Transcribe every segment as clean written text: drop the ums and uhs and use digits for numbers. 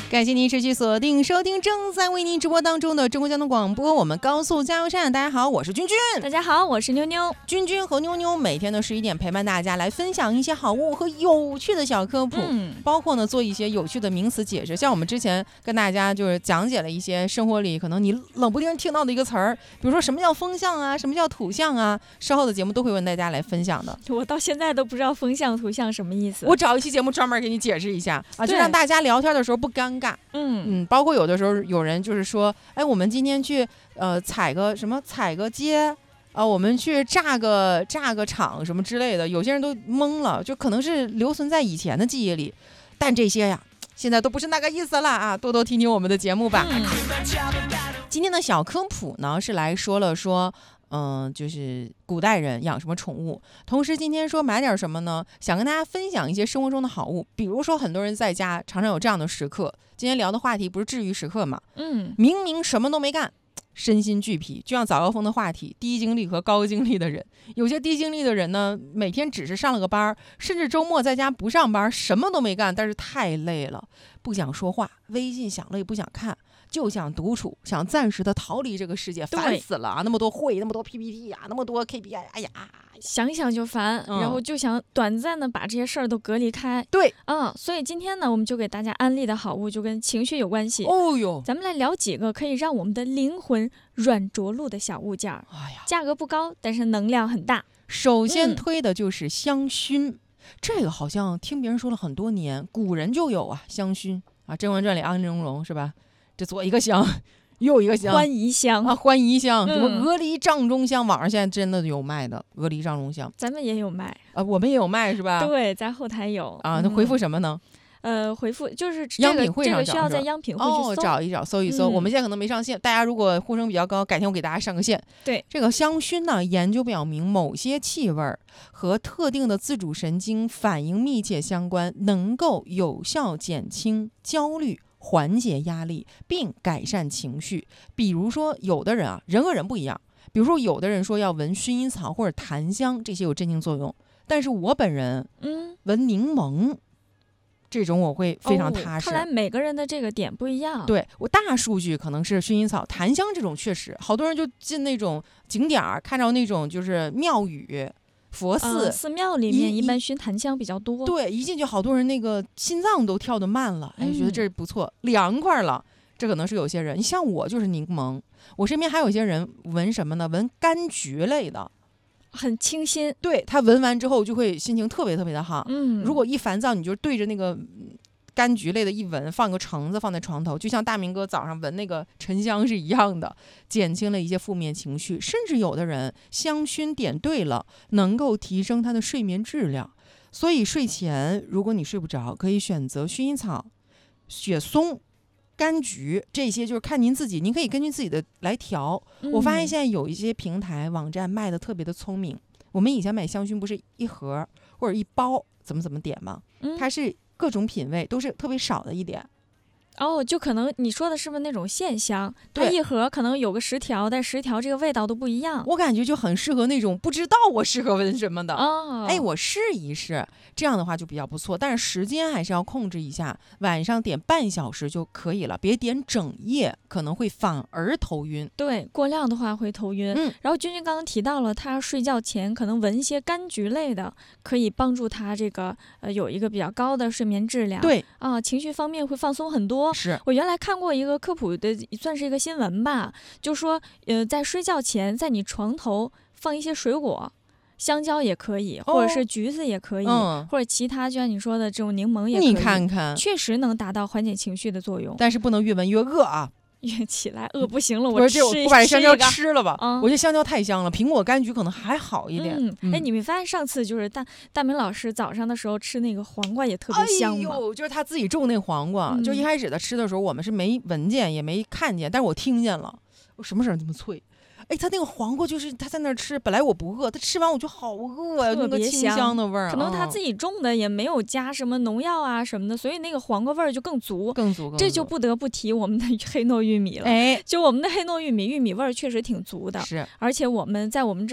感谢您持续锁定收听正在为您直播当中的中国交通广播，我们高速加油站。大家好，我是君君。 大家好，我是妞妞。 君君和妞妞每天的11点陪伴大家来分享一些好物和有趣的小科普，包括呢做一些有趣的名词解释。像我们之前跟大家就是讲解了一些生活里可能你冷不丁听到的一个词儿，比如说什么叫风向啊，什么叫土象啊，稍后的节目都会为大家来分享的。 我到现在都不知道风向土象什么意思， 我找一期节目专门给你解释一下啊，就让大家聊天的时候不尴尬。包括有的时候有人就是说，哎，我们今天去踩个街我们去炸个场什么之类的，有些人都懵了，就可能是留存在以前的记忆里，但这些呀现在都不是那个意思了啊，多多听听我们的节目吧。今天的小科普呢是来说就是古代人养什么宠物，同时今天说买点什么呢，想跟大家分享一些生活中的好物。比如说很多人在家常常有这样的时刻，今天聊的话题不是治愈时刻嘛，明明什么都没干，身心俱疲，就像早高峰的话题，低精力和高精力的人。有些低精力的人呢，每天只是上了个班，甚至周末在家不上班，什么都没干，但是太累了，不想说话，微信响了也不想看，就想独处，想暂时的逃离这个世界，烦死了啊！那么多会，那么多 PPT 啊，那么多 KPI， 哎呀， 想想就烦，然后就想短暂的把这些事儿都隔离开。 对， 所以今天呢，我们就给大家安利的好物就跟情绪有关系。咱们来聊几个可以让我们的灵魂软着陆的小物件儿。价格不高，但是能量很大。 首先推的就是香薰，这个好像听别人说了很多年，古人就有啊，香薰啊，《甄嬛传》里安陵容是吧？这左一个香，右一个香， 欢宜香啊，欢宜香，什么鹅梨帐中香，网上现在真的有卖的鹅梨帐中香， 咱们也有卖啊，我们也有卖是吧？ 对，在后台有啊。那回复什么呢？ 回复就是央品会上这个需要在央品会去搜找一找，搜一搜。我们现在可能没上线，大家如果呼声比较高，改天我给大家上个线。 对， 这个香薰呢，研究表明某些气味和特定的自主神经反应密切相关，能够有效减轻焦虑，缓解压力，并改善情绪。比如说有的人啊，人和人不一样，比如说有的人说要闻薰衣草或者檀香，这些有镇静作用，但是我本人闻柠檬这种我会非常踏实。 看来每个人的这个点不一样。 对，我大数据可能是薰衣草，檀香这种确实好多人就进那种景点看到那种就是庙宇佛寺， 寺庙里面一般熏檀香比较多。 对，一进去好多人那个心脏都跳得慢了，觉得这不错，凉快了。这可能是有些人，你像我就是柠檬，我身边还有一些人闻什么呢？闻柑橘类的， 很清新。 对，他闻完之后就会心情特别特别的好。如果一烦躁，你就对着那个柑橘类的一闻，放个橙子放在床头，就像大明哥早上闻那个沉香是一样的，减轻了一些负面情绪。甚至有的人香薰点对了，能够提升他的睡眠质量。所以睡前如果你睡不着，可以选择薰衣草、雪松、柑橘，这些就是看您自己，您可以根据自己的来调。我发现现在有一些平台网站卖的特别的聪明。我们以前买香薰不是一盒或者一包怎么点吗？它是各种品味都是特别少的一点。 就可能你说的是不是那种线香？它一盒可能有个10条，但10条这个味道都不一样。 我感觉就很适合那种不知道我适合闻什么的。我试一试，这样的话就比较不错。但是时间还是要控制一下，晚上点半小时就可以了，别点整夜，可能会反而头晕。 对，过量的话会头晕。然后君君刚刚提到了，他睡觉前可能闻一些柑橘类的，可以帮助他这个有一个比较高的睡眠质量。 对情绪方面会放松很多。 是我原来看过一个科普的，算是一个新闻吧，就说在睡觉前，在你床头放一些水果，香蕉也可以，或者是橘子也可以，或者其他就像你说的这种柠檬也可以。 你看看， 确实能达到缓解情绪的作用， 但是不能越闻越饿啊。 越起来饿不行了，我把香蕉吃了吧。我觉得香蕉太香了，苹果柑橘可能还好一点。 你没发现上次就是大明老师早上的时候吃那个黄瓜也特别香吗？ 就是他自己种那黄瓜，就一开始他吃的时候我们是没闻见也没看见，但是我听见了，我什么时候这么脆？他那个黄瓜就是他在那儿吃，本来我不饿，他吃完我就好饿呀，那个清香的味儿。 可能他自己种的也没有加什么农药啊什么的，所以那个黄瓜味儿就更足。这就不得不提我们的黑糯玉米了。就我们的黑糯玉米，玉米味儿确实挺足的。 是， 而且我们在我们这儿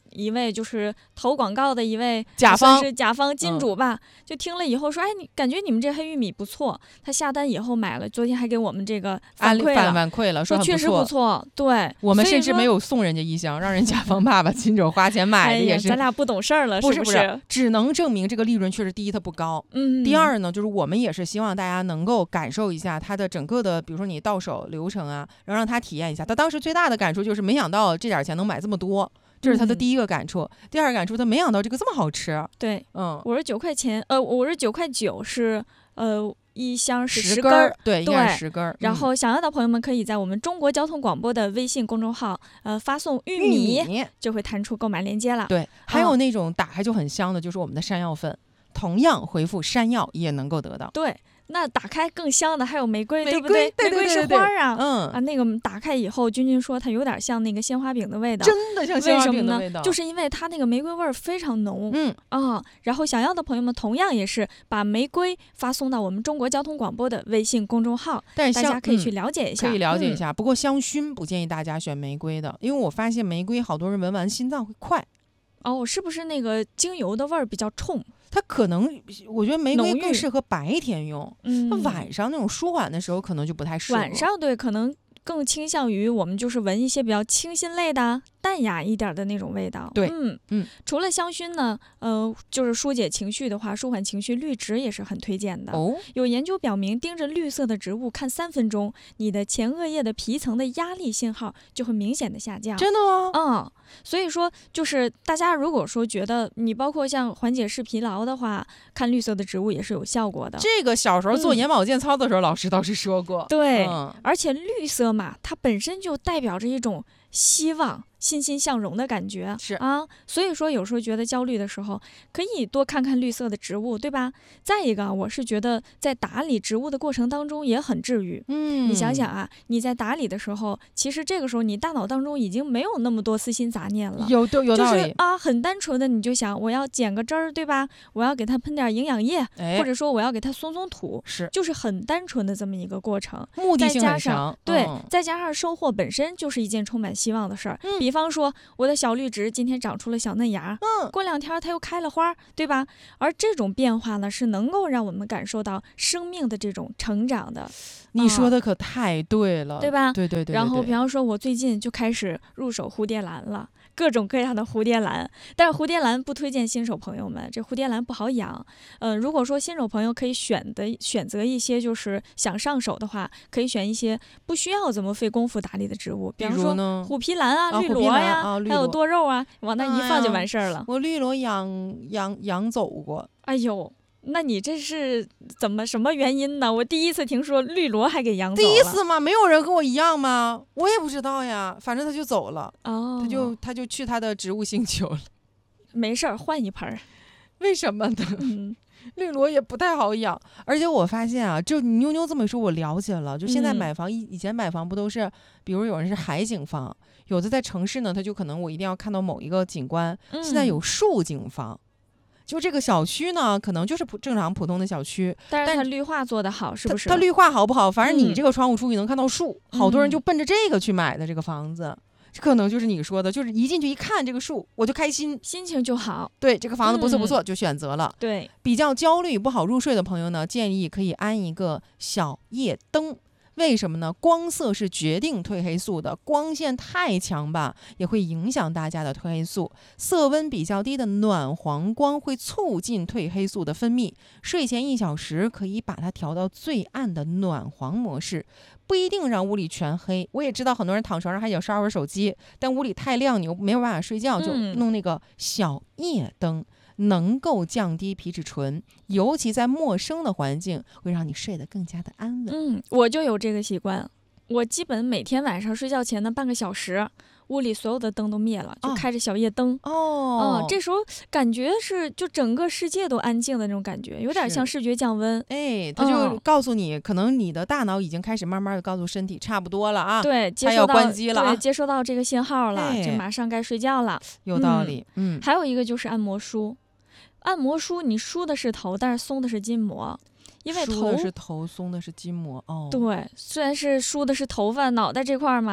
一位就是投广告的一位甲方， 是甲方金主吧，就听了以后说，哎，你感觉你们这黑玉米不错，他下单以后买了，昨天还给我们这个反馈了， 说确实不错。对， 我们甚至没有送人家一箱，让人甲方爸爸亲手花钱买的，也是。 咱俩不懂事儿了， 不是， 只能证明这个利润确实第一它不高，第二呢，就是我们也是希望大家能够感受一下它的整个的，比如说你到手流程啊，然后让他体验一下。他当时最大的感触就是没想到这点钱能买这么多。这是他的第一个感触，第二个感触，他没想到这个这么好吃。 对，59块钱，59块9是一箱是10根， 对，应该是10根。 然后想要的朋友们可以在我们中国交通广播的微信公众号发送玉米，就会弹出购买链接了。 对，还有那种打开就很香的，就是我们的山药粉，同样回复山药也能够得到。 对。那打开更香的还有玫瑰，对不对？玫瑰是花啊，那个打开以后，君说它有点像那个鲜花饼的味道， 真的像鲜花饼的味道。 就是因为它那个玫瑰味非常浓，然后想要的朋友们同样也是把玫瑰发送到我们中国交通广播的微信公众号，大家可以去了解一下， 可以了解一下。不过香薰不建议大家选玫瑰的，因为我发现玫瑰好多人闻完心脏会快。 是不是那个精油的味儿比较冲？ 它可能，我觉得玫瑰更适合白天用，晚上那种舒缓的时候可能就不太适合。 晚上对，可能更倾向于我们就是闻一些比较清新类的、淡雅一点的那种味道。 对， 除了香薰呢，就是疏解情绪的话，舒缓情绪，绿植也是很推荐的。有研究表明，盯着绿色的植物看3分钟，你的前额叶的皮层的压力信号就会明显的下降。 真的吗？ 所以说，就是大家如果说觉得你包括像缓解视疲劳的话，看绿色的植物也是有效果的。 这个小时候做眼保健操的时候，老师倒是说过。 对，而且绿色嘛，它本身就代表着一种希望、欣欣向荣的感觉， 是啊，所以说有时候觉得焦虑的时候，可以多看看绿色的植物，对吧？再一个，我是觉得在打理植物的过程当中也很治愈。你想想啊，你在打理的时候，其实这个时候你大脑当中已经没有那么多私心杂念了， 有道理， 就是啊，很单纯的你就想我要剪个枝儿，对吧？我要给它喷点营养液，或者说我要给它松土，就是很单纯的这么一个过程， 目的性很强。 对，再加上收获本身就是一件充满希望的事儿。比方说我的小绿植今天长出了小嫩芽，过2天它又开了花，对吧？而这种变化呢，是能够让我们感受到生命的这种成长的。 你说的可太对了， 对吧？ 对。 然后比方说我最近就开始入手蝴蝶兰了，各种各样的蝴蝶兰，但是蝴蝶兰不推荐新手朋友们，这蝴蝶兰不好养。如果说新手朋友可以选择一些就是想上手的话，可以选一些不需要怎么费功夫打理的植物，比方说虎皮兰啊、绿萝呀，还有多肉啊，往那一放就完事儿了。 我绿萝养走过， 哎呦。那你这是什么原因呢？我第一次听说绿萝还给养走了。 第一次吗？没有人跟我一样吗？我也不知道呀，反正他就走了。他就去他的植物星球了。 没事儿，换一盆。 为什么呢？绿萝也不太好养，而且我发现啊，就你妞妞这么一说，我了解了。就现在买房，以前买房不都是，比如有人是海景房，有的在城市呢，他就可能我一定要看到某一个景观。现在有树景房。就这个小区呢，可能就是正常普通的小区， 但是它绿化做得好，是不是？ 它绿化好不好？反正你这个窗户出去能看到树，好多人就奔着这个去买的这个房子，这可能就是你说的，就是一进去一看这个树，我就开心， 心情就好。 对，这个房子不错不错，就选择了。 对， 比较焦虑不好入睡的朋友呢，建议可以安一个小夜灯。为什么呢？光色是决定褪黑素的，光线太强吧，也会影响大家的褪黑素。色温比较低的暖黄光会促进褪黑素的分泌。睡前1小时可以把它调到最暗的暖黄模式，不一定让屋里全黑。我也知道很多人躺床上还想刷会儿手机，但屋里太亮，你又没有办法睡觉，就弄那个小夜灯。能够降低皮质醇，尤其在陌生的环境，会让你睡得更加的安稳。 我就有这个习惯，我基本每天晚上睡觉前的半个小时，屋里所有的灯都灭了，就开着小夜灯。这时候感觉是就整个世界都安静的那种感觉，有点像视觉降温。 它就告诉你，可能你的大脑已经开始慢慢的告诉身体差不多了啊， 对， 它要关机了， 对，接收到这个信号了，就马上该睡觉了。 有道理。 还有一个就是按摩梳。按摩梳你梳的是头，但是松的是筋膜，因为梳的是头，松的是筋膜。 对，虽然是梳的是头发脑袋这块嘛，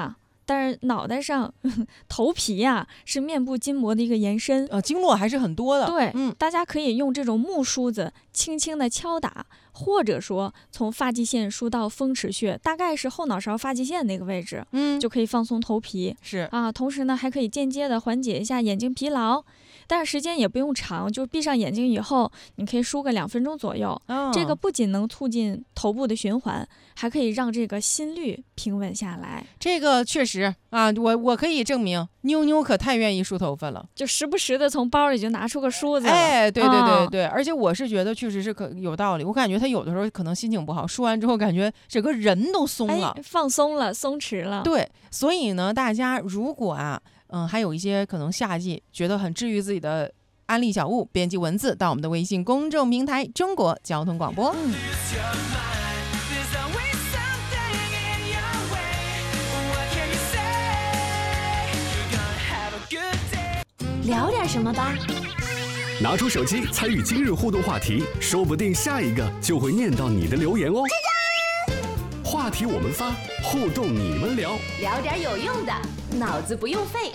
但是脑袋上头皮呀是面部筋膜的一个延伸， 经络还是很多的。 对，大家可以用这种木梳子轻轻的敲打，或者说从发际线梳到风池穴，大概是后脑勺发际线那个位置，就可以放松头皮。 是啊，同时呢还可以间接的缓解一下眼睛疲劳，但是时间也不用长，就闭上眼睛以后，你可以梳个2分钟左右。这个不仅能促进头部的循环，还可以让这个心率平稳下来。 这个确实啊，我可以证明，妞妞可太愿意梳头发了， 就时不时的从包里就拿出个梳子。 哎，对对对对，而且我是觉得确实是有道理。我感觉他有的时候可能心情不好，梳完之后感觉整个人都松了， 放松了，松弛了。 对，所以呢，大家如果还有一些可能夏季觉得很治愈自己的安利小物，编辑文字到我们的微信公众平台中国交通广播。 聊点什么吧， 拿出手机参与今日互动话题，说不定下一个就会念到你的留言哦。话题我们发，互动你们聊， 聊点有用的，脑子不用费。